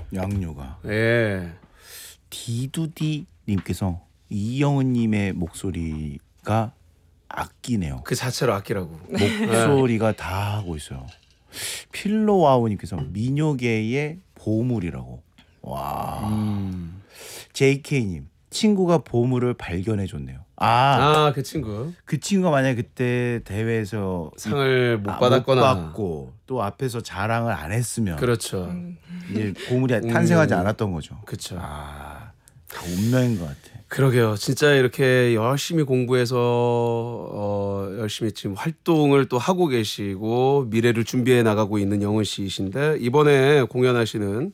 양요가. 예. 디두디님께서 이영은님의 목소리가 아끼네요. 그 자체로 아끼라고. 목소리가 다 하고 있어요. 필로와우님께서 민요계의 보물이라고. 와. JK님 친구가 보물을 발견해줬네요. 그 친구 그 친구가 만약에 그때 대회에서 상을 못 받았거나 못 받고 또 앞에서 자랑을 안 했으면 그렇죠. 이제 보물이 탄생하지 않았던 거죠. 그렇죠. 다 운명인 것 같아. 그러게요. 진짜 이렇게 열심히 공부해서 열심히 지금 활동을 또 하고 계시고 미래를 준비해 나가고 있는 영은 씨이신데 이번에 공연하시는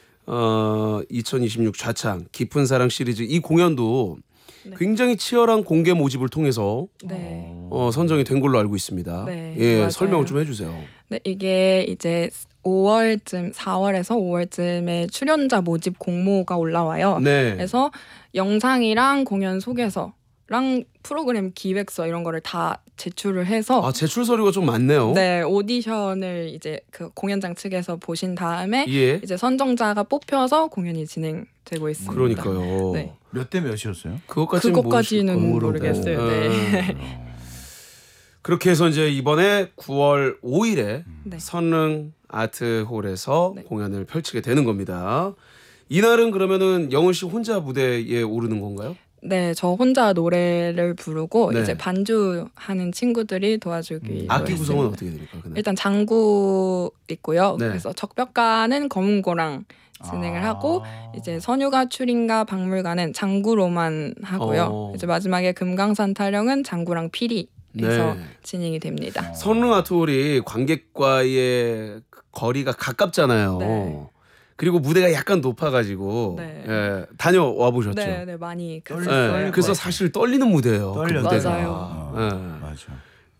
2026 좌창 깊은 사랑 시리즈 이 공연도 굉장히 치열한 공개 모집을 통해서 네. 선정이 된 걸로 알고 있습니다. 네, 예, 맞아요. 설명을 좀 해주세요. 네, 이게 이제 4월에서 5월쯤에 출연자 모집 공모가 올라와요. 네. 그래서 영상이랑 공연 소개서랑 프로그램 기획서 이런 거를 다 제출을 해서 제출 서류가 좀 많네요. 네, 오디션을 이제 그 공연장 측에서 보신 다음에 예. 이제 선정자가 뽑혀서 공연이 진행되고 있습니다. 그러니까요. 네. 몇 대 몇이었어요? 그것까지는 모르시고. 모르겠어요. 네. 그렇게 해서 이제 이번에 9월 5일에 네. 선릉 아트홀에서 네. 공연을 펼치게 되는 겁니다. 이날은 그러면은 영은 씨 혼자 무대에 오르는 건가요? 네, 저 혼자 노래를 부르고 네. 이제 반주하는 친구들이 도와주기로 악기 구성은 했습니다. 어떻게 됩니까? 그날? 일단 장구 있고요. 네. 그래서 적벽가는 검은고랑 진행을 하고 이제 선유가 추린가 박물관은 장구로만 하고요. 이제 마지막에 금강산 타령은 장구랑 피리에서 네. 진행이 됩니다. 선릉 아트홀이 관객과의 거리가 가깝잖아요. 네. 그리고 무대가 약간 높아가지고 네. 예, 다녀와 보셨죠? 네, 네 많이 떨려요. 갔어요. 예, 그래서 사실 떨리는 무대예요. 그 떨려. 무대가. 맞아요. 예. 맞아.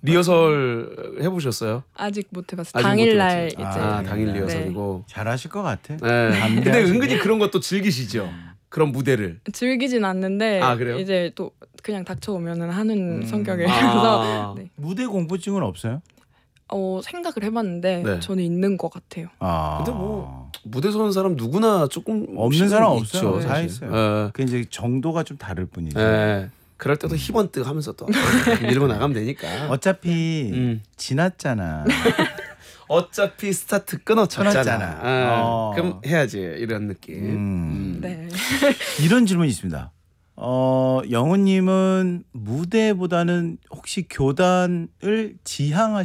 리허설 해보셨어요? 아직 못 해봤어요. 아직 못 당일날 해봤죠. 이제 당일 네. 리허설이고. 잘하실 것 같아. 네. 근데 담대하시게. 은근히 그런 것도 즐기시죠. 그런 무대를. 즐기진 않는데 그래요? 이제 또 그냥 닥쳐오면은 하는 성격이라서 네. 무대 공포증은 없어요? 생각을 해봤는데 네. 저는 있는 것 같아요. 근데 뭐 무대 서는 사람 누구나 조금 없는 사람 있죠, 없어요. 다 사실. 있어요. 예. 그 이제 정도가 좀 다를 뿐이지. 예. 그럴 때도 희번뜩 하면서 또 밀고 나가면 되니까. 어차피 지났잖아. 어차피 스타트 끊어졌잖아. 끊었잖아. 그럼 해야지 이런 느낌. 네. 이런 질문이 있습니다. 영훈님은 무대보다는 혹시 교단을 지향하시